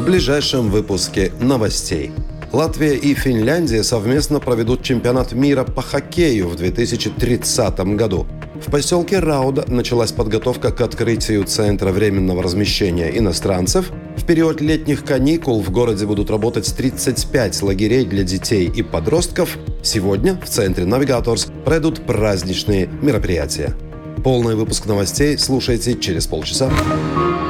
в ближайшем выпуске новостей. Латвия и Финляндия совместно проведут чемпионат мира по хоккею в 2030 году. В поселке Рауда началась подготовка к открытию Центра временного размещения иностранцев. В период летних каникул в городе будут работать 35 лагерей для детей и подростков. Сегодня в центре Навигаторс пройдут праздничные мероприятия. Полный выпуск новостей слушайте через полчаса.